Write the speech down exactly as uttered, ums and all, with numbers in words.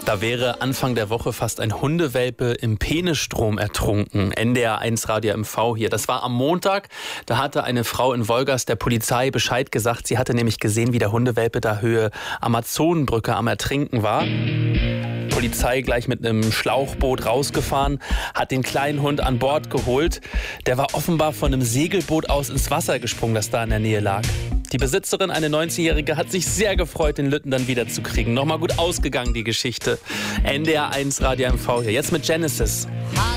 Da wäre Anfang der Woche fast ein Hundewelpe im Peenestrom ertrunken. N D R eins Radio M V hier. Das war am Montag. Da hatte eine Frau in Wolgast der Polizei Bescheid gesagt. Sie hatte nämlich gesehen, wie der Hundewelpe da Höhe Amazonenbrücke am Ertrinken war. Polizei gleich mit einem Schlauchboot rausgefahren, hat den kleinen Hund an Bord geholt. Der war offenbar von einem Segelboot aus ins Wasser gesprungen, das da in der Nähe lag. Die Besitzerin, eine neunzehnjährige, hat sich sehr gefreut, den Lütten dann wiederzukriegen. Nochmal gut ausgegangen, die Geschichte. N D R eins Radio M V hier. Jetzt mit Genesis.